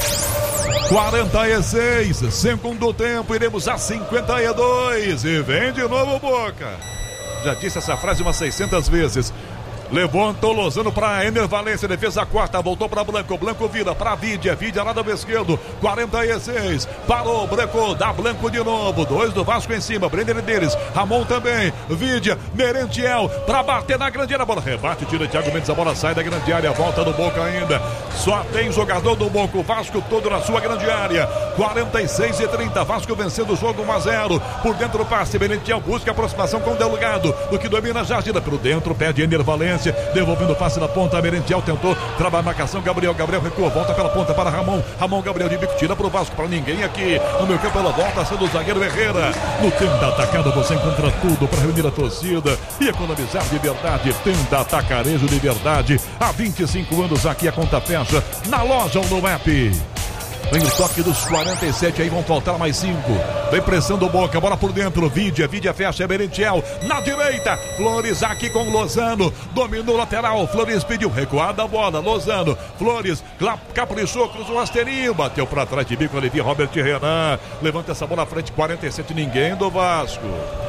quarenta e seis, segundo tempo, iremos a cinquenta e dois e vem de novo Boca. Já disse essa frase umas seiscentas vezes. Levantou Lozano para Ener Valência, defesa quarta, voltou para Blanco, Blanco vira para Vidia, Vidia lá do esquerdo, quarenta e seis, parou, Blanco, dá Blanco de novo, dois do Vasco em cima, Brenner deles, Ramon também, Vidia, Merentiel, para bater na grande área, bola rebate, tira Thiago Mendes, a bola sai da grande área, volta do Boca ainda, só tem jogador do Boca, o Vasco todo na sua grande área, quarenta e seis e trinta, Vasco vencendo o jogo um a zero, por dentro o passe, Merentiel busca aproximação com o delegado, do que domina já gira por dentro, pede Ener Valência, devolvendo o passe na ponta, Merentiel tentou travar a marcação, Gabriel, Gabriel recua, volta pela ponta para Ramon, Ramon, Gabriel de bico, tira para o Vasco, para ninguém aqui, no meu campo ela volta, sendo o zagueiro Herrera, no Tenda Atacado você encontra tudo para reunir a torcida e economizar de verdade, Tenda Atacarejo de verdade, há vinte e cinco anos aqui a conta fecha, na loja ou no app. Vem o toque dos quarenta e sete, aí vão faltar mais cinco. Vem pressão do Boca, bola por dentro. Vidia, Vidia fecha, é Merentiel. Na direita, Flores aqui com Lozano. Dominou lateral, Flores pediu recuada a bola. Lozano, Flores, caprichou, cruzou o rasteirinho. Bateu pra trás de bico, alivia Robert Renan. Levanta essa bola à frente, quarenta e sete, ninguém do Vasco.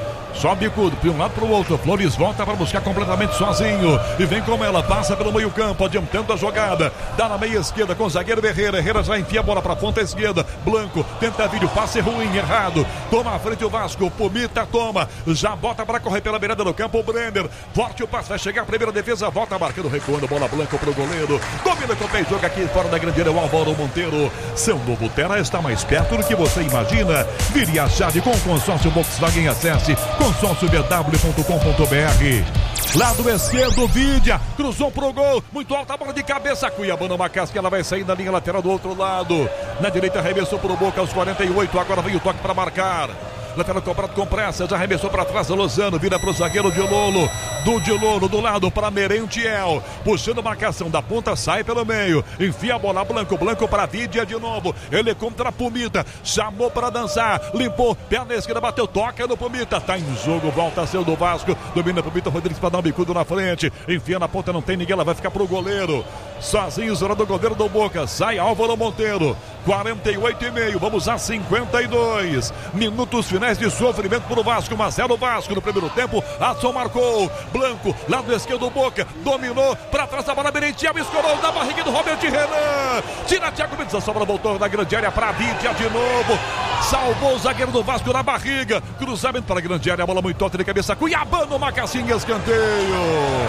Só bicudo, de um lado para o outro. Flores volta para buscar completamente sozinho. E vem com ela, passa pelo meio campo, adiantando a jogada. Dá na meia esquerda com o zagueiro Herrera. Herrera já enfia a bola para a ponta esquerda. Blanco, tenta vídeo, passe ruim, errado. Toma a frente o Vasco, Pumita toma. Já bota para correr pela beirada do campo o Brenner. Forte o passe, vai chegar a primeira defesa. Volta marcando, recuando, bola Blanco para o goleiro. Domina com o pé e joga aqui fora da grande área o Álvaro Monteiro. Seu novo Terra está mais perto do que você imagina. Vire a chave com o consórcio Volkswagen, acesse consórcio b w ponto com ponto b r. Lado esquerdo, Vidia, cruzou pro gol, muito alta a bola de cabeça, Cuiabano uma casca, ela vai sair da linha lateral do outro lado. Na direita arremessou pro Boca aos quarenta e oito, agora vem o toque para marcar. Lateral cobrado com pressa, já arremessou para trás, Lozano, vira pro zagueiro de Lolo. do Dilolo, do lado para Merentiel, puxando a marcação da ponta, sai pelo meio, enfia a bola, Blanco, Blanco para Vidia de novo, ele contra a Pumita, chamou para dançar, limpou, pé na esquerda, bateu, toca no Pumita, tá em jogo, volta a ser do Vasco, domina a Pumita, Rodrigues para dar um bicudo na frente, enfia na ponta, não tem ninguém, ela vai ficar pro goleiro, sozinho, zona do goleiro do Boca, sai Álvaro Monteiro, quarenta e oito e meio, vamos a cinquenta e dois minutos finais de sofrimento pro Vasco, um a zero Vasco no primeiro tempo, Adson marcou, Blanco, lado esquerdo, Boca, dominou, pra trás da bola, Merentiel, escorou da barriga do Robert Renan, tira Thiago Mendes, a sobra voltou na grande área pra Vidia de novo, salvou o zagueiro do Vasco na barriga, cruzamento para a grande área, a bola muito alta de cabeça, Cuiabano, Macassinha, escanteio.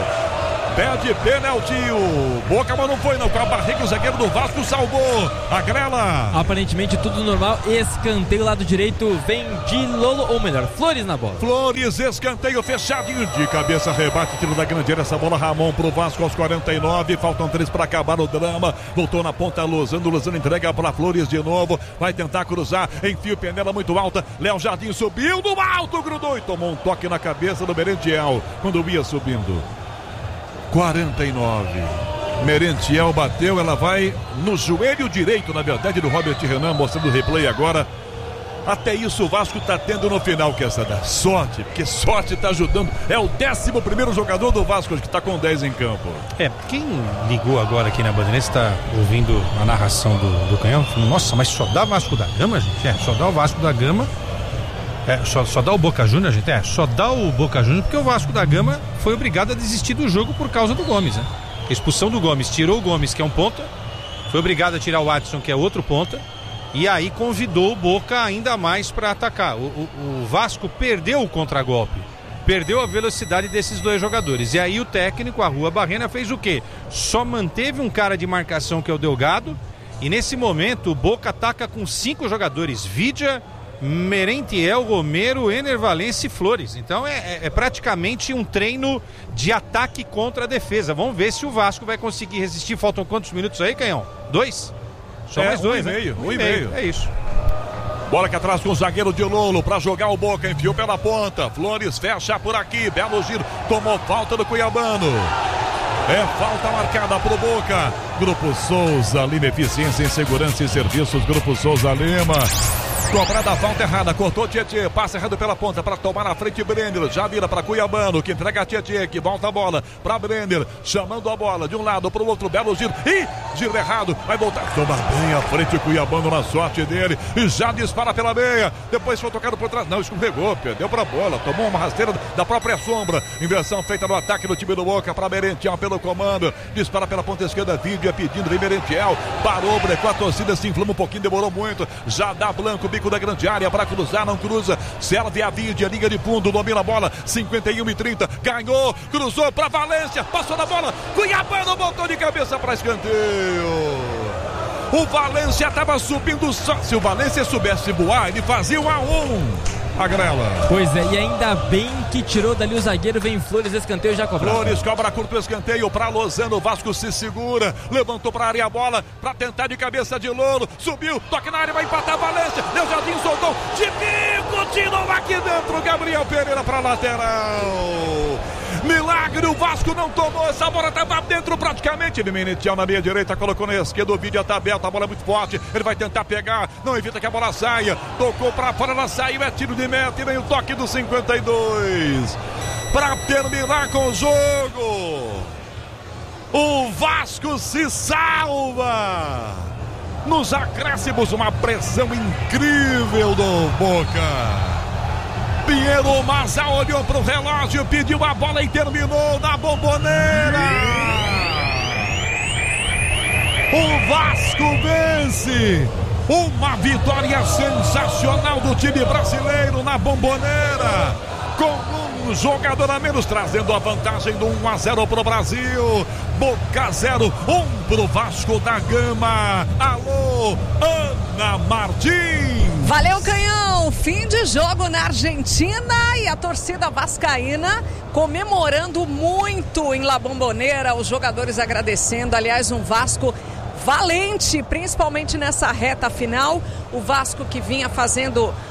Pede pênalti, o Boca, mas não foi não, com a barriga o zagueiro do Vasco salvou, a Grela. Aparentemente tudo normal, escanteio lado direito, vem de Lolo, ou melhor, Flores na bola. Flores, escanteio fechadinho, de cabeça, rebate, tiro da grande área, essa bola Ramon pro Vasco aos quarenta e nove, faltam três para acabar o drama, voltou na ponta Lozano, Lozano entrega para Flores de novo, vai tentar cruzar, enfia o Penela muito alta, Léo Jardim subiu no alto, grudou e tomou um toque na cabeça do Merentiel, quando ia subindo. quarenta e nove, Merentiel bateu, ela vai no joelho direito, na verdade, do Robert Renan, mostrando o replay agora. Até isso o Vasco tá tendo no final, que essa da sorte, porque sorte tá ajudando, é o décimo primeiro jogador do Vasco que tá com dez em campo. É, quem ligou agora aqui na Bandeirantes está ouvindo a narração do, do Canhão, falando, nossa, mas só dá Vasco da Gama, gente? É, só dá o Vasco da Gama. É, só, só dá o Boca Juniors, gente? É, só dá o Boca Juniors porque o Vasco da Gama foi obrigado a desistir do jogo por causa do Gomes, né? A expulsão do Gomes, tirou o Gomes, que é um ponta, foi obrigado a tirar o Adson, que é outro ponta, e aí convidou o Boca ainda mais para atacar. O, o, o Vasco perdeu o contragolpe, perdeu a velocidade desses dois jogadores, e aí o técnico, a Rua Barrena, fez o quê? Só manteve um cara de marcação, que é o Delgado, e nesse momento o Boca ataca com cinco jogadores, Vidia, Merentiel, Romero, Ener Valencia e Flores. Então é, é, é praticamente um treino de ataque contra a defesa. Vamos ver se o Vasco vai conseguir resistir. Faltam quantos minutos aí, Canhão? Dois? Só é, mais dois, um e né? meio, Um, um e e meio. meio. É isso. Bola que atrás com o zagueiro de Lolo para jogar o Boca, enfiou pela ponta, Flores fecha por aqui, belo giro, tomou falta do Cuiabano. É falta marcada pro Boca. Grupo Souza Lima, eficiência em segurança e serviços. Grupo Souza Lima. Cobrada a falta errada, cortou Tietê, passa errado pela ponta para tomar na frente Brenner, já vira para Cuiabano, que entrega a Tietê, que volta a bola para Brenner, chamando a bola de um lado para o outro, belo giro, e giro errado, vai voltar, toma bem a frente Cuiabano na sorte dele, e já dispara pela meia, depois foi tocado por trás, não, escorregou, perdeu para a bola, tomou uma rasteira da própria sombra, inversão feita no ataque do time do Boca para Merentiel pelo comando, dispara pela ponta esquerda, Vidia pedindo, vem Merentiel, parou, brecou a torcida, se inflama um pouquinho, demorou muito, já dá Blanco, bico da grande área para cruzar, não cruza, serve a Vidia, liga de fundo, domina a bola, cinquenta e um e trinta, ganhou, cruzou para Valência, passou na bola, Cuiabano botou de cabeça para escanteio. O Valência estava subindo só, se o Valência soubesse voar, ele fazia um a um. A Grela. Pois é, e ainda bem que tirou dali o zagueiro, vem Flores, escanteio já cobrado. Flores cobra curto escanteio para Lozano, o Vasco se segura, levantou para a área a bola, para tentar de cabeça de Lolo, subiu, toque na área, vai empatar a Valência, Léo Jardim soltou, de bico, tirou aqui dentro, Gabriel Pereira para lateral. Milagre, o Vasco não tomou, essa bola estava dentro praticamente, ele Merentiel na meia direita, colocou na esquerda, o Vidia tá aberto, a bola é muito forte, ele vai tentar pegar, não evita que a bola saia, tocou para fora, ela saiu, é tiro de meta e vem o toque do cinquenta e dois, para terminar com o jogo, o Vasco se salva, nos acréscimos, uma pressão incrível do Boca. Pinheiro Massa olhou pro relógio, pediu a bola e terminou na Bomboneira. O Vasco vence. Uma vitória sensacional do time brasileiro na Bomboneira. Com um jogador a menos, trazendo a vantagem do um a zero pro Brasil. Boca zero, um pro Vasco da Gama. Alô, Ana Martins. Valeu, Canhão! Fim de jogo na Argentina e a torcida vascaína comemorando muito em La Bombonera, os jogadores agradecendo, aliás, um Vasco valente, principalmente nessa reta final, o Vasco que vinha fazendo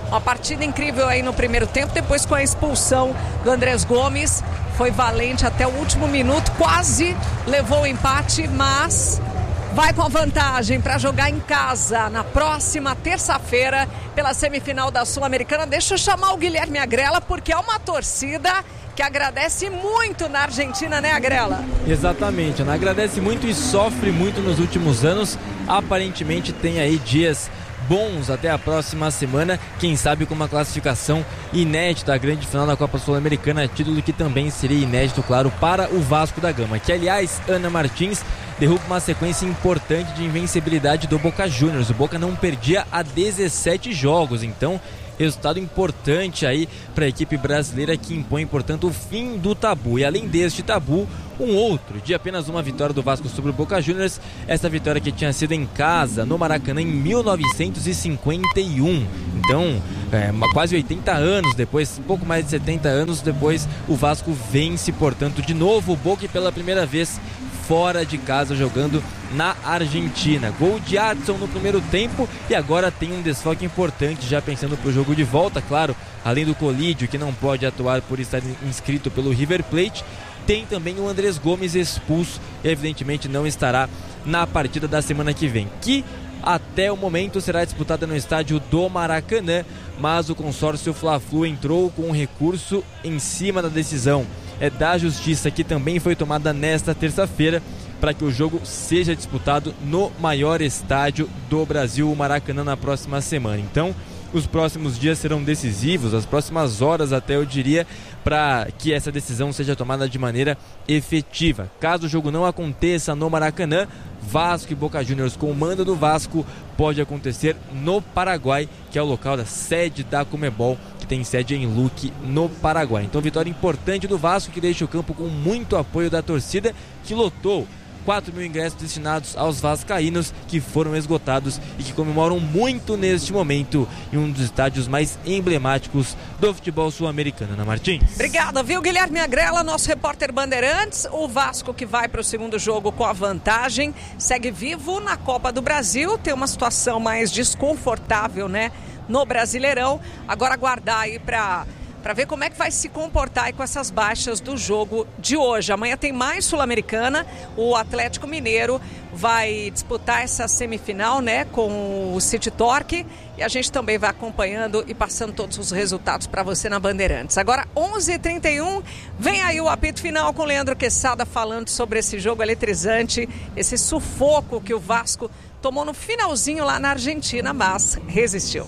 Uma partida incrível aí no primeiro tempo, depois com a expulsão do Andrés Gomes. Foi valente até o último minuto, quase levou o empate, mas vai com a vantagem para jogar em casa na próxima terça-feira pela semifinal da Sul-Americana. Deixa eu chamar o Guilherme Agrela, porque é uma torcida que agradece muito na Argentina, né, Agrela? Exatamente, Ana, agradece muito e sofre muito nos últimos anos. Aparentemente tem aí dias bons até a próxima semana, quem sabe com uma classificação inédita à grande final da Copa Sul-Americana, título que também seria inédito, claro, para o Vasco da Gama, que aliás, Ana Martins, derruba uma sequência importante de invencibilidade do Boca Juniors. O Boca não perdia há dezessete jogos, então resultado importante aí para a equipe brasileira, que impõe, portanto, o fim do tabu. E além deste tabu, um outro, de apenas uma vitória do Vasco sobre o Boca Juniors, essa vitória que tinha sido em casa, no Maracanã, em mil novecentos e cinquenta e um. Então, é, quase oitenta anos depois, pouco mais de setenta anos depois, o Vasco vence, portanto, de novo o Boca, pela primeira vez fora de casa, jogando na Argentina. Gol de Adson no primeiro tempo e agora tem um desfoque importante, já pensando para o jogo de volta, claro, além do Colídio, que não pode atuar por estar inscrito pelo River Plate, tem também o Andrés Gomes expulso e evidentemente não estará na partida da semana que vem, que até o momento será disputada no estádio do Maracanã, mas o consórcio Fla-Flu entrou com um recurso em cima da decisão é da Justiça, que também foi tomada nesta terça-feira, para que o jogo seja disputado no maior estádio do Brasil, o Maracanã, na próxima semana. Então, os próximos dias serão decisivos, as próximas horas até, eu diria, para que essa decisão seja tomada de maneira efetiva. Caso o jogo não aconteça no Maracanã, Vasco e Boca Juniors com o mando do Vasco pode acontecer no Paraguai, que é o local da sede da Conmebol, que tem sede em Luque, no Paraguai. Então, vitória importante do Vasco, que deixa o campo com muito apoio da torcida, que lotou quatro mil ingressos destinados aos vascaínos, que foram esgotados e que comemoram muito neste momento em um dos estádios mais emblemáticos do futebol sul-americano. Ana Martins. Obrigada, viu, Guilherme Agrela, nosso repórter Bandeirantes. O Vasco, que vai para o segundo jogo com a vantagem, segue vivo na Copa do Brasil, tem uma situação mais desconfortável, né, no Brasileirão. Agora aguardar aí para para ver como é que vai se comportar aí com essas baixas do jogo de hoje. Amanhã tem mais Sul-Americana, o Atlético Mineiro vai disputar essa semifinal, né, com o City Torque, e a gente também vai acompanhando e passando todos os resultados para você na Bandeirantes. Agora, onze e trinta e um, vem aí o apito final com o Leandro Quesada falando sobre esse jogo eletrizante, esse sufoco que o Vasco tomou no finalzinho lá na Argentina, mas resistiu.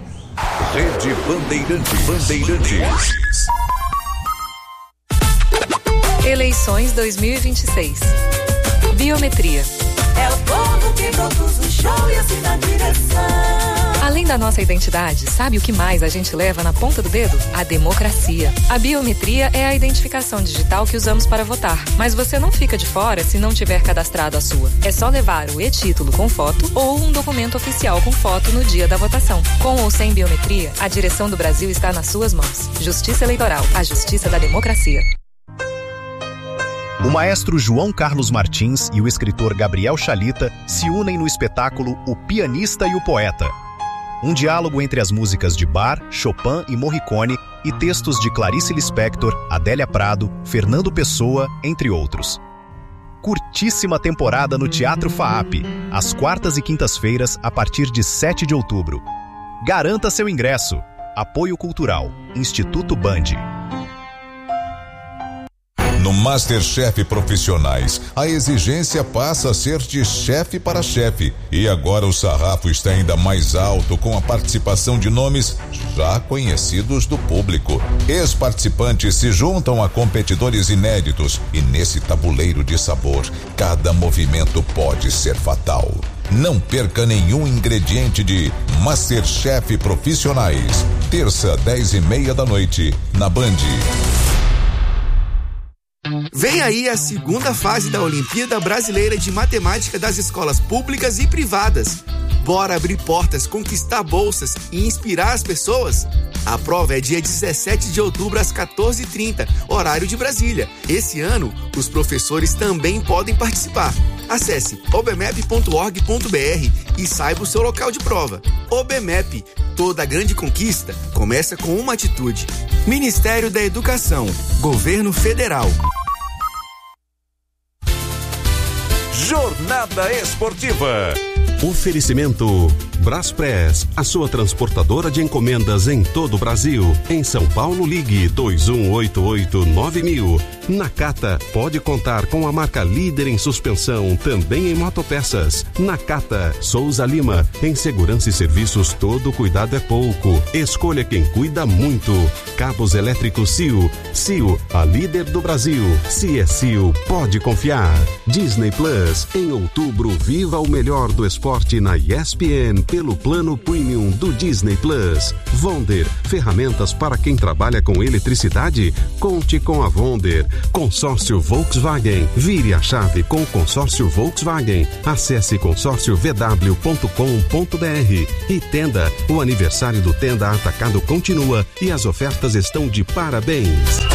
Rede Bandeirante Bandeirantes. Eleições dois mil e vinte e seis. Biometria. É o povo que produz o show e assim na direção. Além da nossa identidade, sabe o que mais a gente leva na ponta do dedo? A democracia. A biometria é a identificação digital que usamos para votar. Mas você não fica de fora se não tiver cadastrado a sua. É só levar o e-título com foto ou um documento oficial com foto no dia da votação. Com ou sem biometria, a direção do Brasil está nas suas mãos. Justiça Eleitoral, a justiça da democracia. O maestro João Carlos Martins e o escritor Gabriel Chalita se unem no espetáculo O Pianista e o Poeta. Um diálogo entre as músicas de Bach, Chopin e Morricone e textos de Clarice Lispector, Adélia Prado, Fernando Pessoa, entre outros. Curtíssima temporada no Teatro FAAP, às quartas e quintas-feiras, a partir de sete de outubro. Garanta seu ingresso. Apoio Cultural, Instituto Band. No MasterChef Profissionais, a exigência passa a ser de chefe para chefe. E agora o sarrafo está ainda mais alto, com a participação de nomes já conhecidos do público. Ex-participantes se juntam a competidores inéditos e nesse tabuleiro de sabor, cada movimento pode ser fatal. Não perca nenhum ingrediente de MasterChef Profissionais. Terça, dez e meia da noite, na Band. Vem aí a segunda fase da Olimpíada Brasileira de Matemática das escolas públicas e privadas. Bora abrir portas, conquistar bolsas e inspirar as pessoas? A prova é dia dezessete de outubro às quatorze e trinta, horário de Brasília. Esse ano, os professores também podem participar. Acesse obmep ponto org ponto br e saiba o seu local de prova. OBMEP, toda grande conquista começa com uma atitude. Ministério da Educação, Governo Federal. Jornada Esportiva. Oferecimento Braspress, a sua transportadora de encomendas em todo o Brasil. Em São Paulo, ligue dois um oito oito nove mil. Nakata pode contar com a marca líder em suspensão, também em motopeças. Nakata, Souza Lima, em segurança e serviços todo cuidado é pouco. Escolha quem cuida muito. Cabos elétricos C I O. C I O, a líder do Brasil. Se é C I O, pode confiar. Disney Plus, em outubro, viva o melhor do esporte na E S P N pelo plano premium do Disney Plus. Vonder, ferramentas para quem trabalha com eletricidade? Conte com a Vonder. Consórcio Volkswagen. Vire a chave com o consórcio Volkswagen. Acesse consórcio v w ponto com ponto b r. E Tenda, o aniversário do Tenda Atacado continua e as ofertas estão de parabéns.